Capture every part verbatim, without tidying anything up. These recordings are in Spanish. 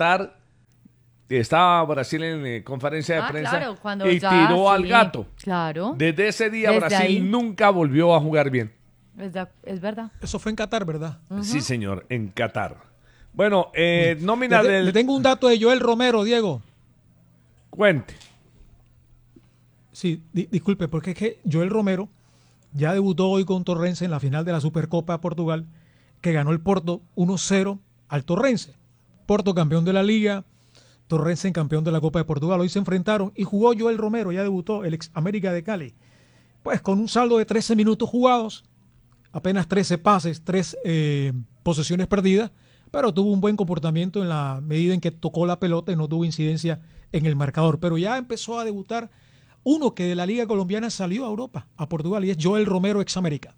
Qatar estaba Brasil en eh, conferencia de Ah, prensa claro, cuando y ya, tiró al sí, gato. Claro. Desde ese día Desde Brasil ahí. nunca volvió a jugar bien. Es, da- es verdad. Eso fue en Qatar, ¿verdad? Ujú. Sí, señor, en Qatar. Bueno, eh, nómina Le, te- del... le tengo un dato de Joel Romero, Diego. Cuente. Sí, di- disculpe, porque es que Joel Romero ya debutó hoy con Torrense en la final de la Supercopa de Portugal, que ganó el Porto uno cero al Torrense. Porto campeón de la Liga, Torrense en campeón de la Copa de Portugal. Hoy se enfrentaron y jugó Joel Romero, ya debutó el ex América de Cali. Pues con un saldo de trece minutos jugados, apenas trece pases, tres eh, posesiones perdidas, pero tuvo un buen comportamiento en la medida en que tocó la pelota y no tuvo incidencia en el marcador. Pero ya empezó a debutar uno que de la Liga Colombiana salió a Europa, a Portugal, y es Joel Romero, ex América.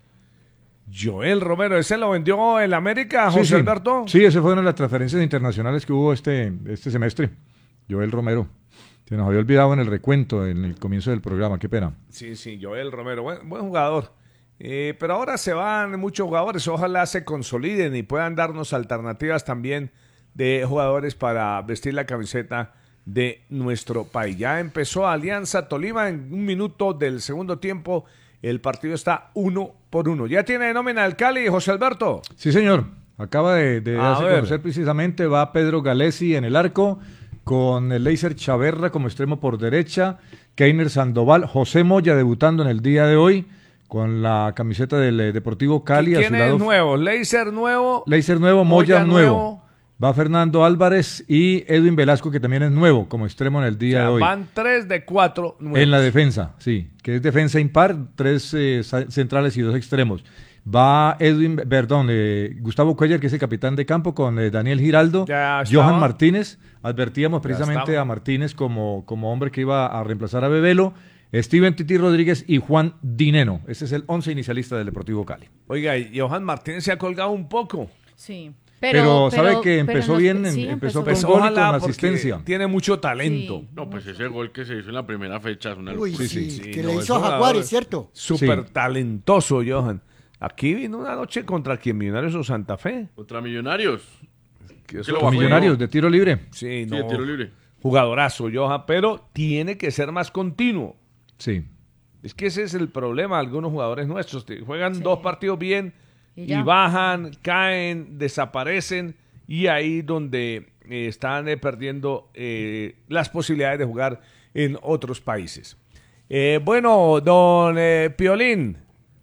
Joel Romero, ¿ese lo vendió el América, Sí, José sí. Alberto? Sí, esa fue una de las transferencias internacionales que hubo este, este semestre. Joel Romero. Se nos había olvidado en el recuento, en el comienzo del programa, qué pena. Sí, sí, Joel Romero, buen, buen jugador. Eh, pero ahora se van muchos jugadores, ojalá se consoliden y puedan darnos alternativas también de jugadores para vestir la camiseta de nuestro país. Ya empezó Alianza Tolima en un minuto del segundo tiempo, el partido está uno por uno. ¿Ya tiene nómina el Cali, José Alberto? Sí, señor. Acaba de, de A darse a ver. conocer precisamente, va Pedro Galesi en el arco, con el Leiser Chaverra como extremo por derecha, Keiner Sandoval, José Moya debutando en el día de hoy con la camiseta del eh, Deportivo Cali. ¿Quién a su es lado, nuevo? ¿Leiser nuevo? Leiser nuevo, Moya, Moya nuevo. nuevo. Va Fernando Álvarez y Edwin Velasco, que también es nuevo como extremo en el O día sea, de hoy. van tres de cuatro nuevos. En la defensa, sí, que es defensa impar, tres eh, sa- centrales y dos extremos. Va Edwin, perdón, eh, Gustavo Cuellar, que es el capitán de campo, con eh, Daniel Giraldo, Ya estaba. Johan Martínez. Advertíamos Ya precisamente estaba. a Martínez como, como hombre que iba a reemplazar a Bebelo, Steven Titi Rodríguez y Juan Dineno. Ese es el once inicialista del Deportivo Cali. Oiga, y Johan Martínez se ha colgado un poco. Sí. Pero, sabe pero- que pero empezó nos- bien, sí, empezó, empezó con Pues gol y con ojalá, porque asistencia. tiene mucho talento. Sí. No, pues ese gol que se hizo en la primera fecha es una Uy, locura. sí, sí, que no, le es hizo a jugador. Jaguares, ¿cierto? Súper Sí. talentoso, Johan. Aquí vino una noche contra quien Millonarios o Santa Fe. Contra Millonarios. Que Que eso- lo bajó. Millonarios de tiro libre. Sí, Sí, no, de tiro libre. jugadorazo, Johan, pero tiene que ser más continuo. Sí. Es que ese es el problema, algunos jugadores nuestros te- juegan Sí. dos partidos bien Y y, ya. bajan, caen, desaparecen y ahí donde eh, están eh, perdiendo eh, las posibilidades de jugar en otros países. Eh, bueno, don eh, Piolín,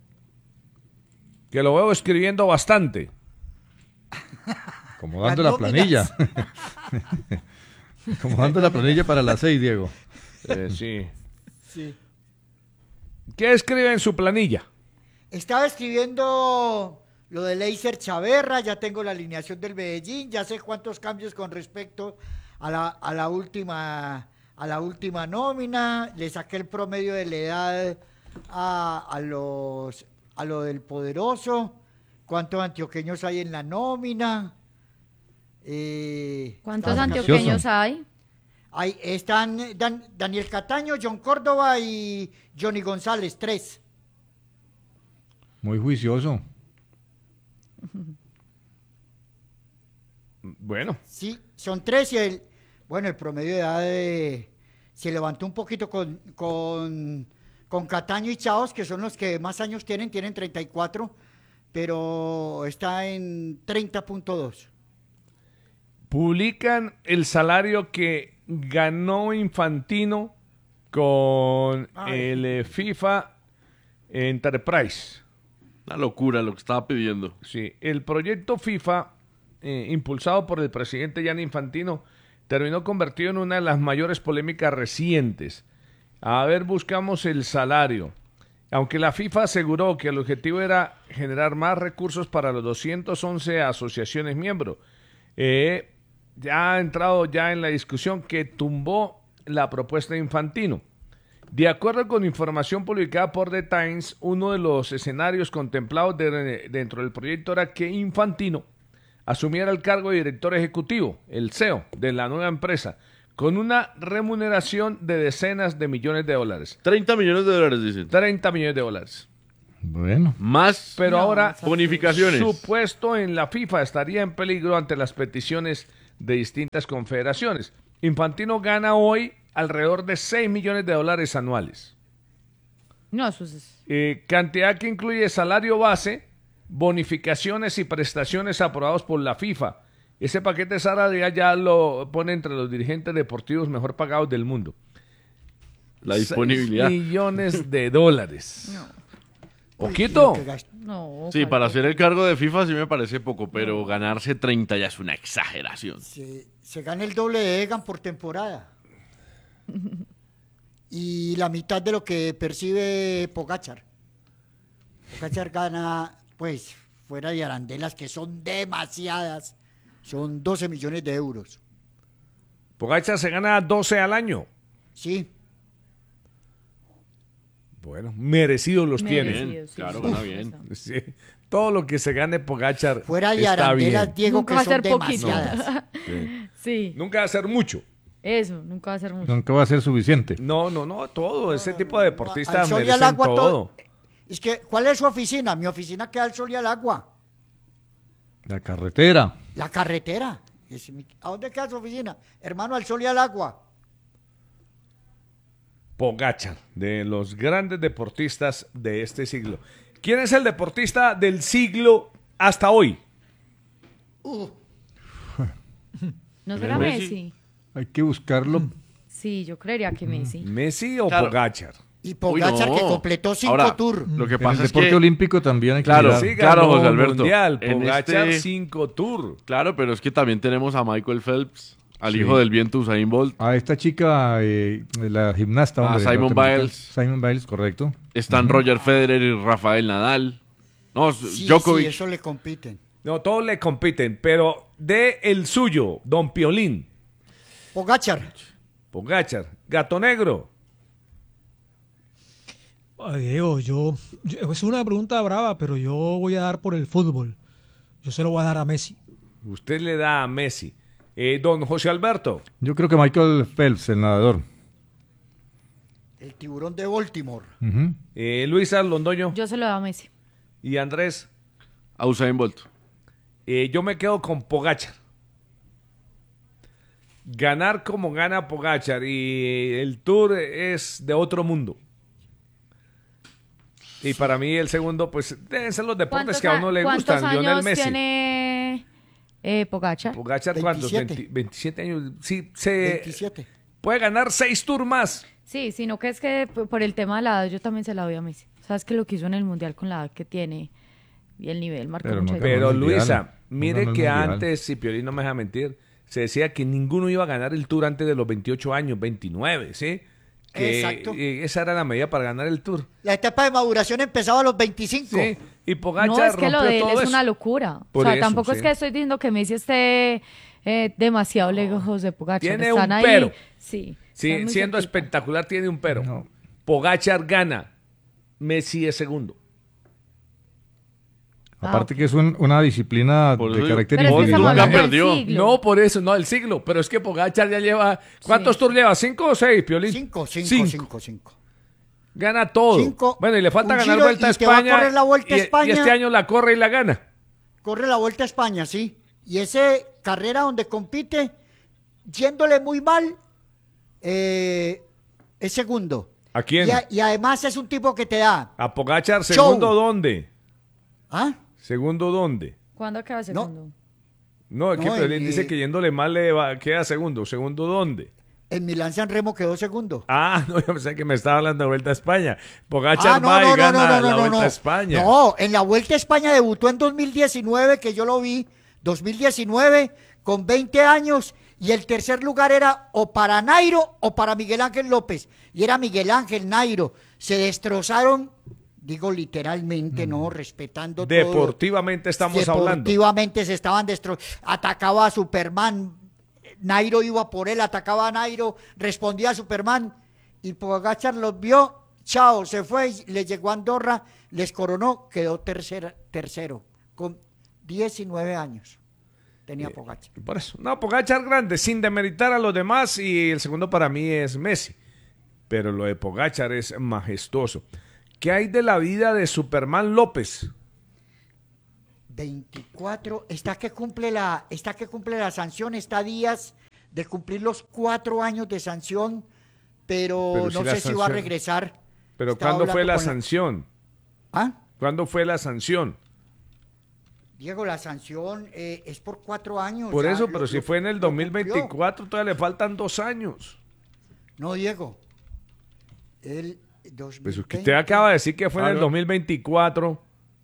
que lo veo escribiendo bastante. Acomodando Las la planilla. Acomodando la planilla para las seis, Diego. Eh, sí. Sí. ¿Qué escribe en su planilla? Estaba escribiendo lo de Leiser Chaverra, ya tengo la alineación del Medellín, ya sé cuántos cambios con respecto a la, a la última a la última nómina, le saqué el promedio de la edad a, a los a lo del Poderoso, cuántos antioqueños hay en la nómina. Eh, ¿Cuántos estaba sacando- antioqueños hay? Ahí están Dan- Daniel Cataño, John Córdoba y Johnny González, tres. Muy juicioso. Bueno, Sí, son tres y el, bueno, el promedio de edad de- se levantó un poquito con, con, con Cataño y Chaos, que son los que más años tienen, tienen treinta y cuatro, pero está en treinta punto dos. publican el salario que ganó Infantino con Ay. el eh, FIFA Enterprise. Una locura lo que estaba pidiendo. Sí, el proyecto FIFA, eh, impulsado por el presidente Gianni Infantino, terminó convertido en una de las mayores polémicas recientes. A ver, buscamos el salario. Aunque la FIFA aseguró que el objetivo era generar más recursos para los doscientas once asociaciones miembros, eh, ya ha entrado ya en la discusión que tumbó la propuesta de Infantino. De acuerdo con información publicada por The Times, uno de los escenarios contemplados de- dentro del proyecto era que Infantino asumiera el cargo de director ejecutivo, el C E O, de la nueva empresa, con una remuneración de decenas de millones de dólares. treinta millones de dólares, dicen. treinta millones de dólares. Bueno. Más Pero No, ahora esa- bonificaciones. su puesto en la FIFA estaría en peligro ante las peticiones de distintas confederaciones. Infantino gana hoy alrededor de seis millones de dólares anuales. No, eso es... Eh, cantidad que incluye salario base, bonificaciones y prestaciones aprobados por la FIFA. Ese paquete salarial ya lo pone entre los dirigentes deportivos mejor pagados del mundo. La disponibilidad. seis millones de dólares. No, ¿Poquito? Lo que gast- no. Sí, para hacer el cargo de FIFA sí me parece poco, pero ganarse treinta ya es una exageración. Se, se gana el doble de Egan por temporada. Y la mitad de lo que percibe Pogacar. Pogacar gana, pues, fuera de arandelas, que son demasiadas, son doce millones de euros. Pogacar se gana doce al año. Sí, Bueno, merecidos los tiene. Merecido. Bien, sí, claro, sí, gana sí, bien. sí. Sí. Todo lo que se gane Pogachar fuera de está arandelas, bien. Diego, Nunca que va a son ser poquito. demasiadas. Sí. Sí, Nunca va a ser mucho. eso, nunca va a ser mucho. Nunca va a ser suficiente. No, no, no, todo. Ese tipo de Al deportistas sol y al merecen agua todo. todo. Es que, ¿cuál es su oficina? Mi oficina queda al sol y al agua. La carretera. La carretera. Es mi- ¿A dónde queda su oficina? Hermano, al sol y al agua. Pogacar, de los grandes deportistas de este siglo. ¿Quién es el deportista del siglo hasta hoy? Uh, ¿No será Messi. Messi? Hay que buscarlo. Sí, yo creería que Messi. ¿Messi o Claro. Pogacar? y Pogacar, Uy, no. que completó cinco Ahora, tours. Lo que En pasa el es deporte que... olímpico también hay que Claro, mirar. Sí, claro, ganó José Alberto. Mundial, En Pogacar este- cinco tour. Claro, pero es que también tenemos a Michael Phelps, al Sí. hijo del viento Usain Bolt. A esta chica, eh, la gimnasta. Ah, hombre, Simon norteamericana. Biles. Simon Biles, correcto. Están Roger Federer y Rafael Nadal. No, Sí, Djokovic. sí, eso le compiten. No, todos le compiten, pero de el suyo, Don Piolín, Pogacar. Pogacar, Gato Negro. Ay, Diego, yo, yo- es una pregunta brava, pero yo voy a dar por el fútbol. Yo se lo voy a dar a Messi. Usted le da a Messi. Eh, don José Alberto. Yo creo que Michael Phelps, el nadador. El tiburón de Baltimore. Ujú. Eh, Luisa Londoño Yo se lo doy a Messi. y Andrés. A Usain Bolt. Eh, yo me quedo con Pogacar. Ganar como gana Pogacar y el Tour es de otro mundo. Y para mí el segundo, pues deben ser los deportes que a uno le ¿Cuántos gustan. Lionel años Messi. tiene eh, Pogacar? Pogacar, ¿cuántos? veintisiete. veinte, veintisiete años. Sí, se veintisiete. puede ganar seis Tours más. Sí, sino que es que p- por el tema de la edad yo también se la doy a Messi. Sabes que lo que hizo en el Mundial con la edad que tiene y el nivel marcó Pero mucha no diferencia. Pero el Mundial. Luisa, No mire ganó el que Mundial. antes, si Piolín no me deja mentir, se decía que ninguno iba a ganar el Tour antes de los veintiocho años, veintinueve, ¿sí? Que Exacto. eh, esa era la medida para ganar el Tour. La etapa de maduración empezaba a los veinticinco. Sí, y Pogacar No, es que lo rompió de él todo es eso. una locura. Por o sea, eso, tampoco sí. es que estoy diciendo que Messi esté eh, demasiado lejos de Pogacar. Tiene Están un ahí. pero. Sí. Sí, están muy siendo cerquita. espectacular tiene un pero. No. Pogacar gana, Messi es segundo. Ah, Aparte ok. que es un- una disciplina Por de eso digo- carácter Pero es que Bolt estamos nunca hablando del perdió. siglo. No, por eso, no el siglo, pero es que Pogacar ya lleva, ¿cuántos Sí. tours lleva? ¿Cinco o seis, Piolín? Cinco, cinco, Cinco. cinco, cinco. Gana todo. Cinco, Bueno, y le falta un ganar Giro, Vuelta a y te va a España. correr la Vuelta a y- y España. este año la corre y la gana. Corre la Vuelta a España, sí. Y ese carrera donde compite, yéndole muy mal, eh, es segundo. ¿A quién? Y, a- y además es un tipo que te da. A Pogacar, ¿segundo Show. dónde? ¿Ah? ¿Segundo dónde? ¿Cuándo acaba segundo? No, es que No, Piolín y- dice que yéndole mal le va, queda segundo. ¿Segundo dónde? En Milán San Remo quedó segundo. Ah, no, yo pensé que me estaba hablando de Vuelta a España. Pogacar Ah, no, va y no, no, gana no, no, la no, Vuelta no. a España. No, en la Vuelta a España debutó en dos mil diecinueve, que yo lo vi, dos mil diecinueve, con veinte años, y el tercer lugar era o para Nairo o para Miguel Ángel López. Y era Miguel Ángel, Nairo. Se destrozaron, digo literalmente, no, respetando todo. Deportivamente estamos hablando. Deportivamente se estaban destrozando. Atacaba a Superman. Nairo iba por él, atacaba a Nairo, respondía a Superman. Y Pogacar los vio, chao, se fue, y le llegó a Andorra, les coronó, quedó tercera, tercero, con diecinueve años. Tenía Pogacar. Por eso. No, Pogacar grande, sin demeritar a los demás. Y el segundo para mí es Messi. Pero lo de Pogacar es majestuoso. ¿Qué hay de la vida de Superman López? veinticuatro, está que cumple la, está que cumple la sanción, está a días de cumplir los cuatro años de sanción, pero, Pero no si sé la si va a sanción- regresar. Pero Estaba ¿cuándo fue hablando la con sanción? ¿Ah? ¿Cuándo fue la sanción? Diego, la sanción eh, es por cuatro años. Por ya eso, lo- pero si lo- fue en el lo dos mil cumplió. veinticuatro, todavía le faltan dos años. No, Diego. El dos mil veinte. Pues usted acaba de decir que fue en el Claro. dos mil veinticuatro.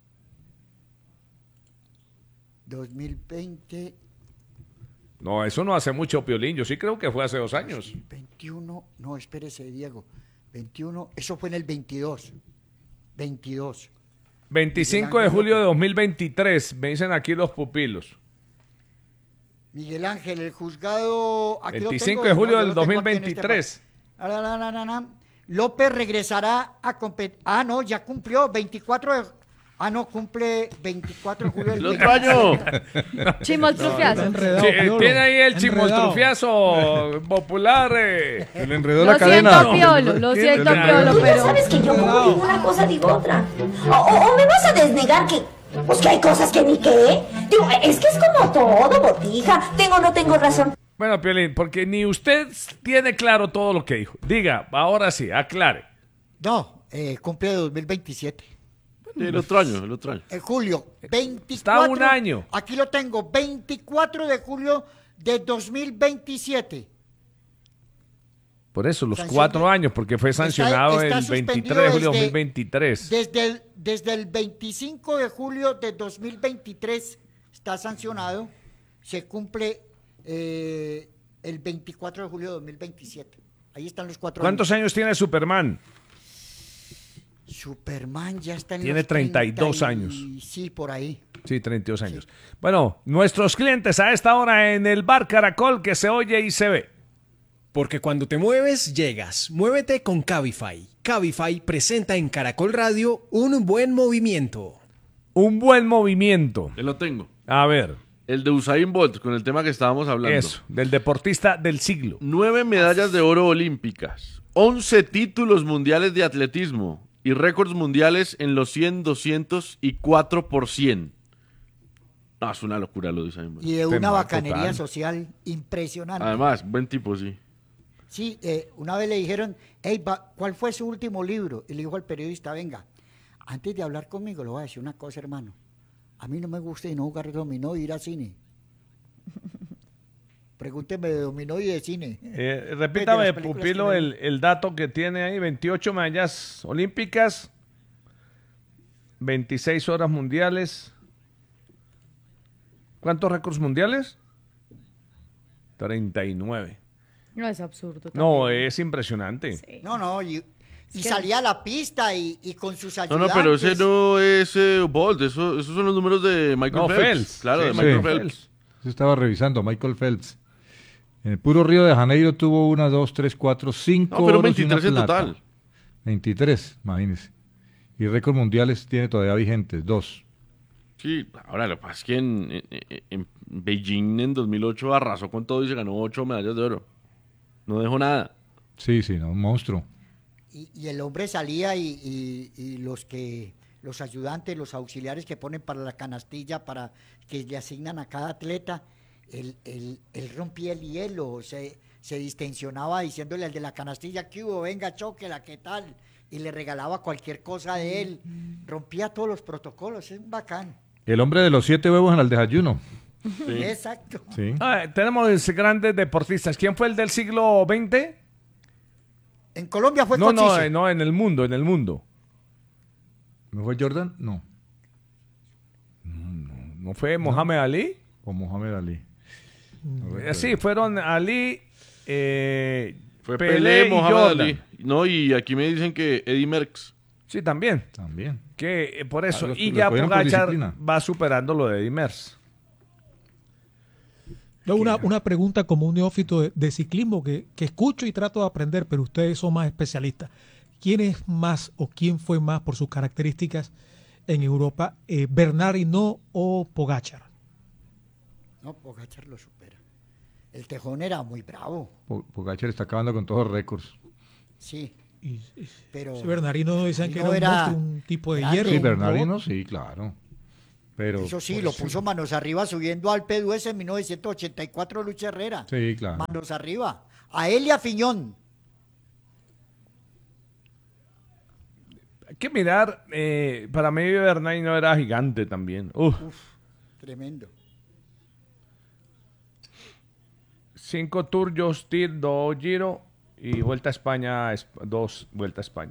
dos mil veinte, No, eso no hace mucho, Piolín. Yo sí creo que fue hace dos años. veintiuno, no, espérese, Diego. veintiuno, eso fue en el veintidós. veintidós. veinticinco de julio de dos mil veintitrés, me dicen aquí los pupilos. Miguel Ángel, el juzgado. Aquí lo veinticinco tengo, de julio no, yo del lo tengo aquí en este dos mil veintitrés. pa- Ah, na, na, na, na. López regresará a competir. Ah, no, ya cumplió. veinticuatro de. Ah, no, cumple veinticuatro de julio del ¡El otro año! Chimoltrufiazo. Enredado, Sí, Piolo, tiene ahí el enredado. chimoltrufiazo popular. eh. Se le enredó Lo la siento, cadena. Piolo, lo siento, Tiene- Piolo, Tú ya pero... sabes que yo como digo una cosa digo otra. O, o- o me vas a desnegar que, pues que hay cosas que ni qué. Digo, es que es como todo, botija. Tengo o no tengo razón. Bueno, Piolín, porque ni usted tiene claro todo lo que dijo. Diga, ahora sí, aclare. No, eh, cumple dos mil veintisiete. El otro año, el otro año. En julio, veinticuatro. Está un año. Aquí lo tengo, veinticuatro de julio de dos mil veintisiete. Por eso, los Sanción cuatro de- años, porque fue Está- sancionado está el suspendido veintitrés de julio de desde- dos mil veintitrés. Desde el, desde el veinticinco de julio de dos mil veintitrés está sancionado. Se cumple eh, el veinticuatro de julio de dos mil veintisiete. Ahí están los cuatro ¿Cuántos años tiene Superman? Superman ya está en Tiene los treinta y dos treinta años. Sí, por ahí. Sí, treinta y dos años. Bueno, nuestros clientes a esta hora en el Bar Caracol, que se oye y se ve. Porque cuando te mueves, llegas. Muévete con Cabify. Cabify presenta en Caracol Radio un buen movimiento. Un buen movimiento. Yo lo tengo. A ver, El de Usain Bolt, con el tema que estábamos hablando. eso, del deportista del siglo. Nueve medallas de oro olímpicas, once títulos mundiales de atletismo y récords mundiales en los cien, doscientos y cuatro por cien. No, es una locura lo de Usain Bolt. Y de Tema una bacanería total. social impresionante. Además, buen tipo, sí. Sí, eh, una vez le dijeron, hey, va- ¿cuál fue su último libro? Y le dijo al periodista, venga, antes de hablar conmigo, le voy a decir una cosa, hermano. A mí no me gusta y no jugar dominó y ir al cine. Pregúnteme de dominó y de cine. Eh, Pues, de repítame, las películas Pupilo, que me- el, el dato que tiene ahí, veintiocho medallas olímpicas, veintiséis horas mundiales. ¿Cuántos récords mundiales? treinta y nueve. No, es absurdo. No, también. es impresionante. Sí. No, no, y, y que- salía a la pista y, y con sus No, ayudantes. no, pero ese no es eh, Bolt, eso, esos son los números de Michael No, Phelps. Phelps. Claro, Sí, de sí. Michael Sí. Phelps. Se estaba revisando, Michael Phelps. En el puro Río de Janeiro tuvo una, dos, tres, cuatro, cinco. No, pero oros y una veintitrés en plata. total. veintitrés, imagínese. Y récords mundiales tiene todavía vigentes, dos. Sí, ahora lo que pasa es que en, en- en Beijing en dos mil ocho arrasó con todo y se ganó ocho medallas de oro. No dejó nada. Sí, sí, no, un monstruo. Y, y el hombre salía y, y- y los que los ayudantes, los auxiliares que ponen para la canastilla, para que le asignan a cada atleta, él, él- él rompía el hielo, se, se distensionaba diciéndole al de la canastilla, ¿qué hubo? Venga, chóquela, ¿qué tal? Y le regalaba cualquier cosa de él, rompía todos los protocolos, es bacán. El hombre de los siete huevos en el desayuno. Sí. Exacto. Sí. Ah, tenemos grandes deportistas. ¿Quién fue el del siglo veinte? En Colombia fue No, no, Cochise. eh, no, en el mundo, en el mundo. ¿No fue Jordan? No. ¿No fue Mohamed Ali? O Mohamed Ali. Eh, sí, fueron Ali, eh, Fue Pelé, Pelé, y Mohamed Jordan. Ali. No, y aquí me dicen que Eddie Merckx. Sí, también. También. Que eh, por eso. Ah, los- y los ya cogieron por Pogacar disciplina. va superando lo de Dimers. No, una, una pregunta como un neófito de, de ciclismo que, que escucho y trato de aprender, pero ustedes son más especialistas. ¿Quién es más o quién fue más por sus características en Europa, eh, Bernard Hinault o Pogacar? No, Pogacar lo supera. El Tejón era muy bravo, Po- Pogacar está acabando con todos los récords. sí, Y, y- pero... sí, Bernard Hinault decían que era un, Hinault era monstruo, un tipo de grande. hierro. Sí, un Bernardino, robot. sí, claro. Pero, Eso sí, lo puso manos arriba subiendo al P D U S en mil novecientos ochenta y cuatro, Lucha Herrera. Sí, claro. Manos arriba. A él y a Fiñón. Hay que mirar, eh, para mí Bernay no era gigante también. Uf. Uf, tremendo. Cinco Tour, dos Tir, dos Giro y Vuelta a España, es- dos Vuelta a España.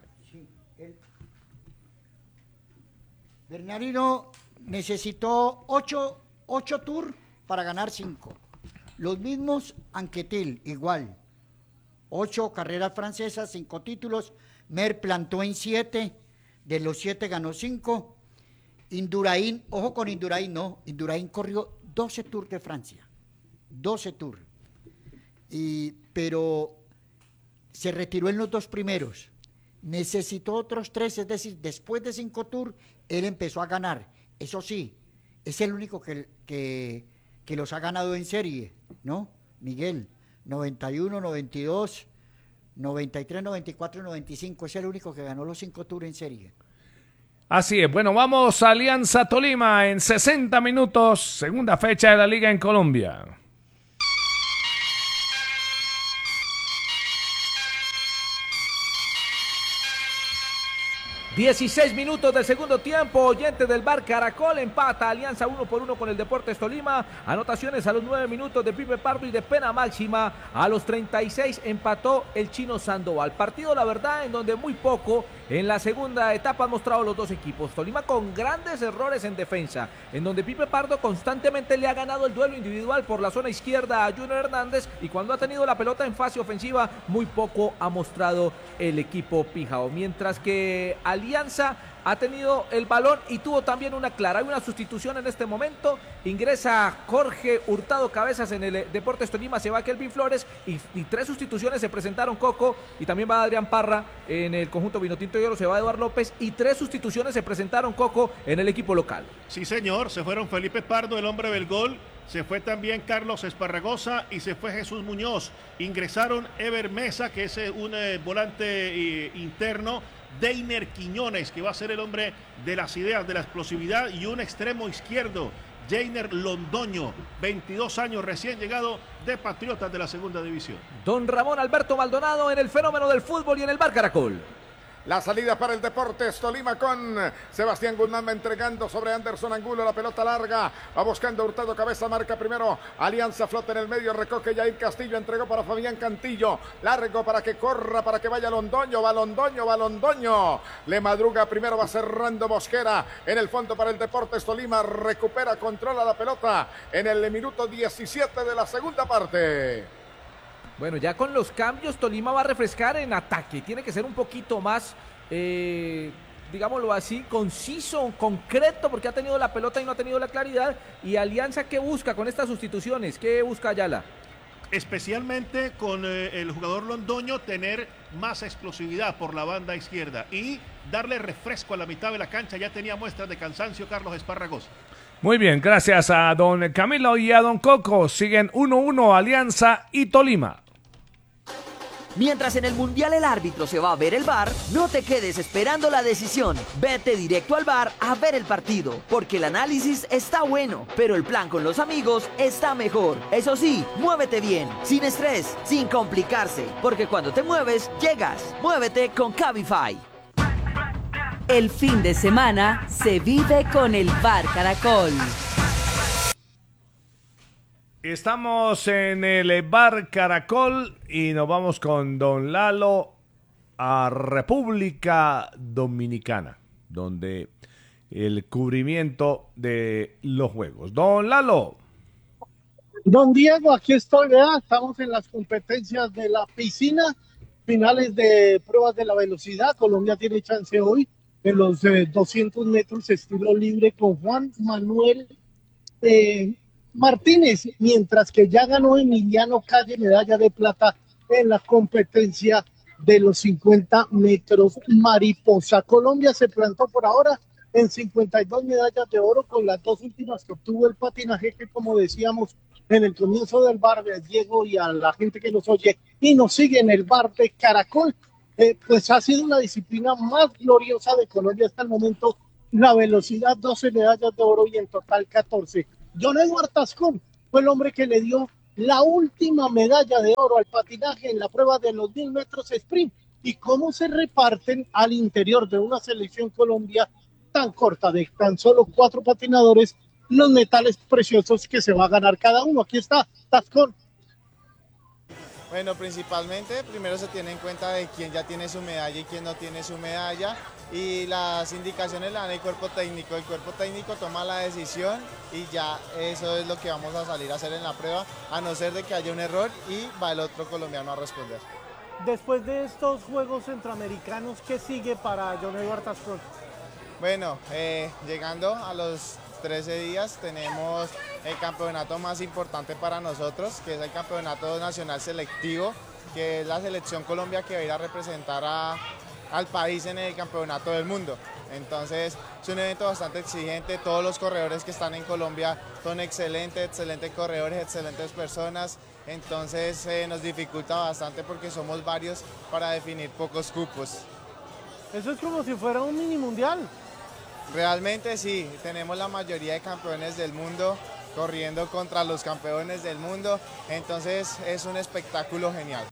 Bernardino necesitó ocho, ocho tours para ganar cinco. Los mismos Anquetil, igual. Ocho carreras francesas, cinco títulos. Mer plantó en siete. De los siete ganó cinco. Indurain, ojo con Indurain, no. Indurain corrió doce tours de Francia. doce tours. Y, pero se retiró en los dos primeros. Necesitó otros tres, es decir, después de cinco tours, él empezó a ganar. Eso sí, es el único que, que, que los ha ganado en serie, ¿no? Miguel, noventa y uno, noventa y dos, noventa y tres, noventa y cuatro, noventa y cinco, es el único que ganó los cinco tours en serie. Así es, bueno, vamos a Alianza Tolima en sesenta minutos, segunda fecha de la Liga en Colombia. dieciséis minutos del segundo tiempo, oyente del bar Caracol, empata Alianza uno por uno con el Deportes Tolima, anotaciones a los nueve minutos de Pipe Pardo y de pena máxima, a los treinta y seis empató el Chino Sandoval. Partido, la verdad, en donde muy poco en la segunda etapa han mostrado los dos equipos. Tolima con grandes errores en defensa, en donde Pipe Pardo constantemente le ha ganado el duelo individual por la zona izquierda a Junior Hernández, y cuando ha tenido la pelota en fase ofensiva, muy poco ha mostrado el equipo pijao, mientras que Alianza ha tenido el balón y tuvo también una clara. Hay una sustitución en este momento, ingresa Jorge Hurtado Cabezas en el Deportes Tolima, se va Kelvin Flores y, y tres sustituciones se presentaron, Coco, y también va Adrián Parra en el conjunto Vinotinto y Oro, se va Eduardo López y tres sustituciones se presentaron, Coco, en el equipo local. Sí, señor, se fueron Felipe Pardo, el hombre del gol, se fue también Carlos Esparragosa y se fue Jesús Muñoz. Ingresaron Ever Mesa, que es un eh, volante eh, interno, Deiner Quiñones, que va a ser el hombre de las ideas, de la explosividad, y un extremo izquierdo, Jainer Londoño, veintidós años, recién llegado de Patriotas de la segunda división. Don Ramón Alberto Maldonado en el fenómeno del fútbol y en el bar Caracol. La salida para el Deportes Tolima con Sebastián Guzmán entregando sobre Anderson Angulo, la pelota larga, va buscando Hurtado Cabeza, marca primero Alianza, flota en el medio, recoge Jair Castillo, entregó para Fabián Cantillo, largo para que corra, para que vaya Londoño, va Londoño, va Londoño, le madruga primero, va cerrando Mosquera, en el fondo para el Deportes Tolima, recupera, controla la pelota en el minuto diecisiete de la segunda parte. Bueno, ya con los cambios Tolima va a refrescar en ataque, tiene que ser un poquito más, eh, digámoslo así, conciso, concreto, porque ha tenido la pelota y no ha tenido la claridad. Y Alianza, ¿qué busca con estas sustituciones? ¿Qué busca Ayala? Especialmente con eh, el jugador Londoño, tener más explosividad por la banda izquierda y darle refresco a la mitad de la cancha. Ya tenía muestras de cansancio Carlos Esparragosa. Muy bien, gracias a don Camilo y a don Coco. Siguen uno uno Alianza y Tolima. Mientras en el Mundial el árbitro se va a ver el V A R, no te quedes esperando la decisión. Vete directo al V A R a ver el partido, porque el análisis está bueno, pero el plan con los amigos está mejor. Eso sí, muévete bien, sin estrés, sin complicarse, porque cuando te mueves, llegas. Muévete con Cabify. El fin de semana se vive con el bar Caracol. Estamos en el bar Caracol y nos vamos con don Lalo a República Dominicana, donde el cubrimiento de los juegos. Don Lalo. Don Diego, aquí estoy, ¿verdad? Estamos en las competencias de la piscina, finales de pruebas de la velocidad. Colombia tiene chance hoy en los eh, doscientos metros estilo libre con Juan Manuel eh, Martínez, mientras que ya ganó Emiliano Calle medalla de plata en la competencia de los cincuenta metros mariposa. Colombia se plantó por ahora en cincuenta y dos medallas de oro, con las dos últimas que obtuvo el patinaje, que como decíamos en el comienzo del bar de Diego y a la gente que nos oye y nos sigue en el bar de Caracol, eh, pues ha sido una disciplina más gloriosa de Colombia hasta el momento, la velocidad doce medallas de oro y en total catorce. John Edward Tascón fue el hombre que le dio la última medalla de oro al patinaje en la prueba de los mil metros sprint. Y cómo se reparten al interior de una selección Colombia tan corta, de tan solo cuatro patinadores, los metales preciosos que se va a ganar cada uno. Aquí está Tascón. Bueno, principalmente primero se tiene en cuenta de quién ya tiene su medalla y quién no tiene su medalla, y las indicaciones las da el cuerpo técnico. El cuerpo técnico toma la decisión y ya eso es lo que vamos a salir a hacer en la prueba, a no ser de que haya un error y va el otro colombiano a responder. Después de estos Juegos Centroamericanos, ¿qué sigue para John Edward Tascón? Bueno, eh, llegando a los trece días tenemos el campeonato más importante para nosotros, que es el Campeonato Nacional Selectivo, que es la selección Colombia que va a ir a representar a, al país en el Campeonato del Mundo. Entonces es un evento bastante exigente, todos los corredores que están en Colombia son excelentes, excelentes corredores, excelentes personas, entonces eh, nos dificulta bastante porque somos varios para definir pocos cupos. Eso es como si fuera un mini mundial. Realmente sí, tenemos la mayoría de campeones del mundo corriendo contra los campeones del mundo, entonces es un espectáculo genial.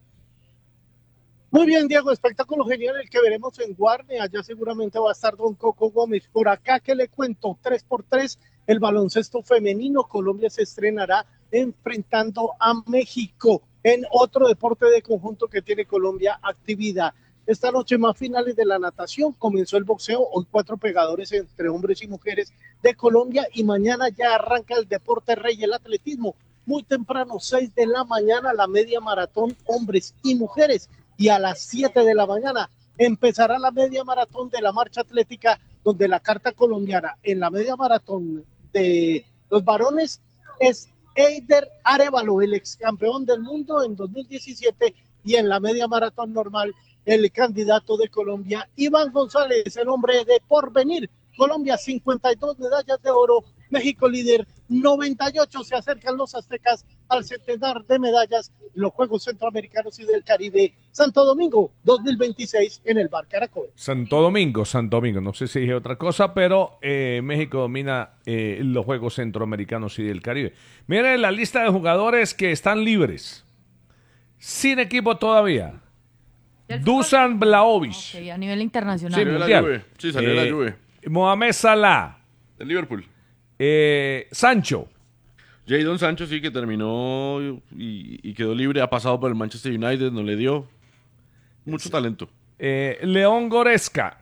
Muy bien, Diego, espectáculo genial el que veremos en Guarne. Allá seguramente va a estar don Coco Gómez. Por acá, ¿qué le cuento? tres por tres, el baloncesto femenino. Colombia se estrenará enfrentando a México en otro deporte de conjunto que tiene Colombia actividad. Esta noche más finales de la natación, comenzó el boxeo, hoy cuatro pegadores entre hombres y mujeres de Colombia, y mañana ya arranca el deporte rey, el atletismo. Muy temprano, seis de la mañana, la media maratón hombres y mujeres, y a las siete de la mañana empezará la media maratón de la marcha atlética, donde la carta colombiana en la media maratón de los varones es Eider Arévalo, el ex campeón del mundo en dos mil diecisiete, y en la media maratón normal el candidato de Colombia, Iván González, el hombre de porvenir. Colombia, cincuenta y dos medallas de oro, México líder, noventa y ocho, se acercan los aztecas al centenar de medallas en los Juegos Centroamericanos y del Caribe, Santo Domingo, dos mil veintiséis, en el Bar Caracol. Santo Domingo, Santo Domingo, no sé si dije otra cosa, pero eh, México domina eh, los Juegos Centroamericanos y del Caribe. Miren la lista de jugadores que están libres, sin equipo todavía. Dusan Vlahovic. Okay, a nivel internacional. Sí, mundial. Sí, salió eh, la Juve. Mohamed Salah. De Liverpool. Eh, Sancho. Jadon Sancho sí que terminó y, y quedó libre. Ha pasado por el Manchester United, no le dio. Mucho sí. talento. Eh, León Goretzka.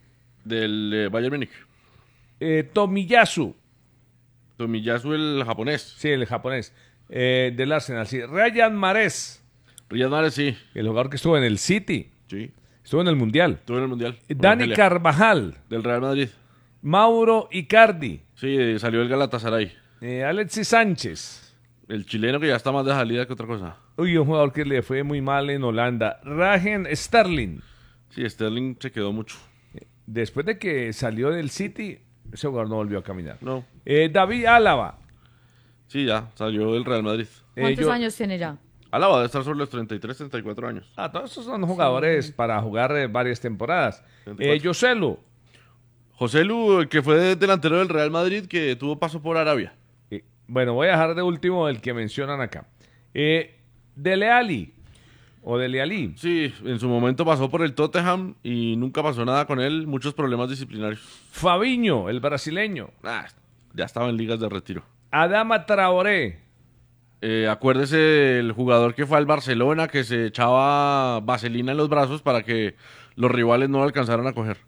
Del eh, Bayern Múnich. Eh, Tomiyasu. Tomiyasu, el japonés. Sí, el japonés. Eh, del Arsenal, sí. Ryan Mahrez. Riyad Mahrez, sí. El jugador que estuvo en el City. Sí. Estuvo en el Mundial. Estuvo en el Mundial. Dani Carvajal. Del Real Madrid. Mauro Icardi. Sí, salió el Galatasaray. Eh, Alexis Sánchez. El chileno que ya está más de salida que otra cosa. Uy, un jugador que le fue muy mal en Holanda. Raheem Sterling. Sí, Sterling se quedó mucho. Después de que salió del City, ese jugador no volvió a caminar. No. Eh, David Álava. Sí, ya, salió del Real Madrid. ¿Cuántos eh, yo... años tiene ya? Álava debe estar sobre los treinta y tres, treinta y cuatro años. Ah, todos esos son jugadores sí. para jugar eh, varias temporadas. Eh, Joselu. Joselu, el que fue delantero del Real Madrid, que tuvo paso por Arabia. Eh, bueno, voy a dejar de último el que mencionan acá. Eh, Dele Alli. O Dele Alli. Sí, en su momento pasó por el Tottenham y nunca pasó nada con él. Muchos problemas disciplinarios. Fabinho, el brasileño. Ah, ya estaba en ligas de retiro. Adama Traoré. Eh, acuérdese el jugador que fue al Barcelona, que se echaba vaselina en los brazos para que los rivales no lo alcanzaran a coger.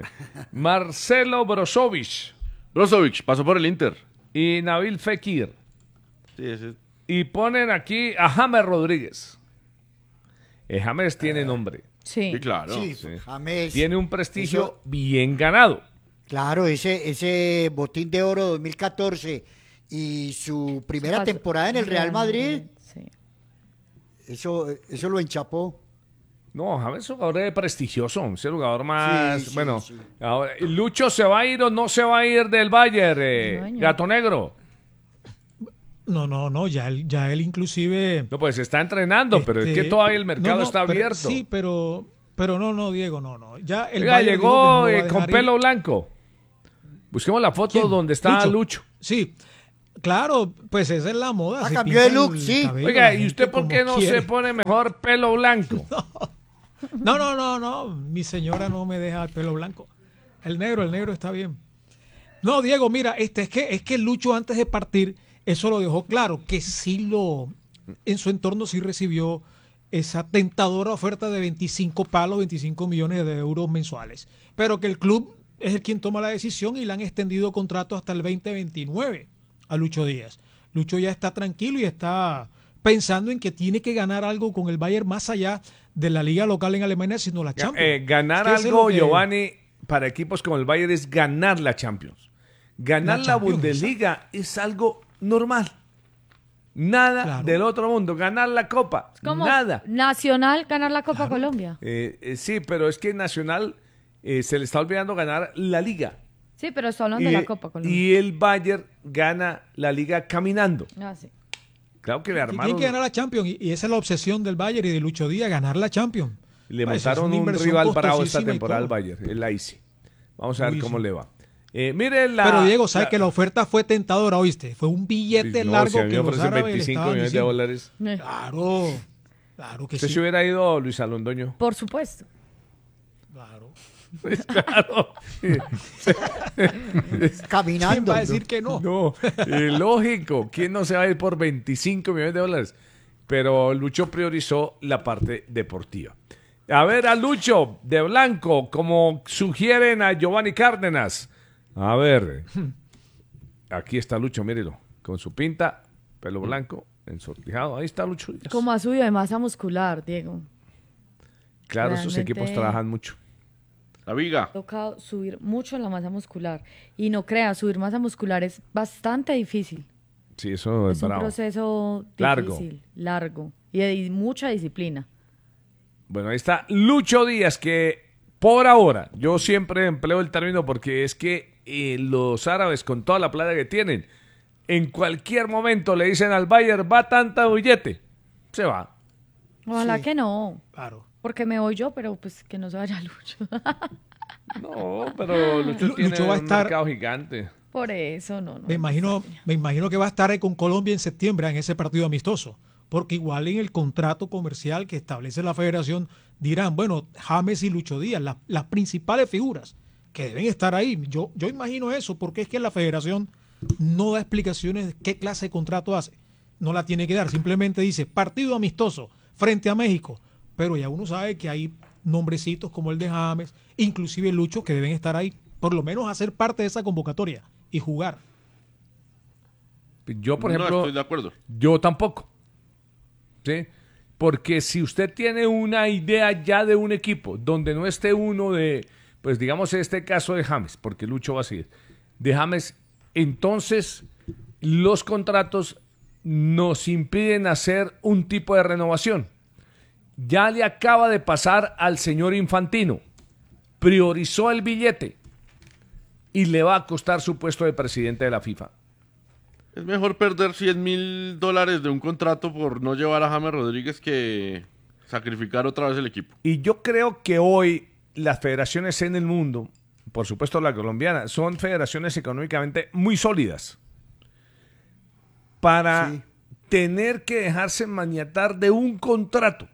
Marcelo Brozovic. Brozovic, pasó por el Inter. Y Nabil Fekir. Sí, ese. Y ponen aquí a James Rodríguez. Eh, James tiene nombre. Sí, sí claro. Sí, sí. James. Tiene un prestigio Eso... bien ganado. Claro, ese, ese botín de oro dos mil catorce y su primera Pasó. temporada en el Real Madrid, sí. eso, eso lo enchapó. No, James es un jugador prestigioso, es el jugador más... Sí, sí, bueno, sí. Ahora, ¿Lucho se va a ir o no se va a ir del Bayern, eh, No, Gato Negro? No, no, no, ya él, ya él inclusive... No, pues está entrenando, este, pero es que todavía el mercado no, no, está pero, abierto. Sí, pero, pero no, no, Diego, no, no. Ya el Oiga, Bayern llegó dijo que no eh, va a con dejar pelo ir. blanco. Busquemos la foto ¿Quién? donde está Lucho. Lucho. Sí, claro, pues esa es la moda. Ah, se cambió de pinta look, el sí. cabello Oiga, la ¿y gente usted por como qué no quiere. se pone mejor pelo blanco? No, no, no, no. Mi señora no me deja el pelo blanco. El negro, el negro está bien. No, Diego, mira, este es que es que Lucho antes de partir, eso lo dejó claro, que sí lo, en su entorno sí recibió esa tentadora oferta de veinticinco palos, veinticinco millones de euros mensuales. Pero que el club es el quien toma la decisión y le han extendido contrato hasta el veinte veintinueve a Lucho Díaz. Lucho ya está tranquilo y está pensando en que tiene que ganar algo con el Bayern más allá de la liga local en Alemania, sino la Champions. Eh, ganar Es que eso es algo, lo que- Giovanni, para equipos como el Bayern es ganar la Champions. Ganar la, La Champions, Bundesliga es algo normal. Nada Claro. del otro mundo. Ganar la Copa, Como nada. Nacional ganar la Copa Colombia. Eh, eh, sí, pero es que Nacional eh, se le está olvidando ganar la Liga. Sí, pero estoy hablando de Y- la Copa Colombia. Y el Bayern gana la Liga caminando. Ah, sí. Claro que le Y armaron. tiene que ganar la Champions y, y esa es la obsesión del Bayern y de Lucho Díaz, ganar la Champions. Le Ah, esa es montaron una un inversión rival bravo esta costosísima y temporada al todo. Bayern, el Leipzig. Vamos a ver Uy, cómo sí. le va. Eh, mire la. Pero Diego, ¿sabes la- que la oferta fue tentadora, oíste? Fue un billete No, largo si a mí que me los ofrecen árabes le veinticinco estaban millones de diciendo. dólares. Eh, Claro, claro que Usted sí. se hubiera ido, Luis Alondoño. Por supuesto. Claro. Pues claro. Caminando. ¿Quién va a decir que no? No, eh, lógico. ¿Quién no se va a ir por veinticinco millones de dólares? Pero Lucho priorizó la parte deportiva. A ver a Lucho de blanco, como sugieren a Giovanni Cárdenas. A ver. Aquí está Lucho, mírelo. Con su pinta, pelo blanco, ensortijado. Ahí está Lucho Díaz. Como ha subido de masa muscular, Diego. Claro, esos realmente- equipos trabajan mucho. La viga. Ha tocado subir mucho la masa muscular. Y no creas, subir masa muscular es bastante difícil. Sí, eso es, Es un bravo. proceso Largo. difícil, largo. Y de mucha disciplina. Bueno, ahí está Lucho Díaz, que por ahora, yo siempre empleo el término porque es que eh, los árabes, con toda la plata que tienen, en cualquier momento le dicen al Bayern, va tanta billete, se va. Ojalá Sí. que no. Claro. Porque me voy yo, pero pues que no se vaya Lucho. No, pero Lucho Lu- tiene Lucho va a un estar- mercado gigante. Por eso, no, no. Me imagino, me imagino que va a estar ahí con Colombia en septiembre en ese partido amistoso, porque igual en el contrato comercial que establece la federación dirán, bueno, James y Lucho Díaz, la- las principales figuras que deben estar ahí. Yo, yo imagino eso, porque es que la federación no da explicaciones de qué clase de contrato hace. No la tiene que dar, simplemente dice partido amistoso frente a México, pero ya uno sabe que hay nombrecitos como el de James, inclusive Lucho, que deben estar ahí, por lo menos hacer parte de esa convocatoria y jugar. Yo, por No ejemplo, estoy de acuerdo. yo tampoco. ¿Sí? Porque si usted tiene una idea ya de un equipo donde no esté uno de, pues digamos este caso de James, porque Lucho va a seguir, de James, entonces los contratos nos impiden hacer un tipo de renovación. Ya le acaba de pasar al señor Infantino. Priorizó el billete y le va a costar su puesto de presidente de la FIFA. Es mejor perder cien mil dólares de un contrato por no llevar a James Rodríguez que sacrificar otra vez el equipo. Y yo creo que hoy las federaciones en el mundo, por supuesto la colombiana, son federaciones económicamente muy sólidas. Para Sí. tener que dejarse maniatar de un contrato.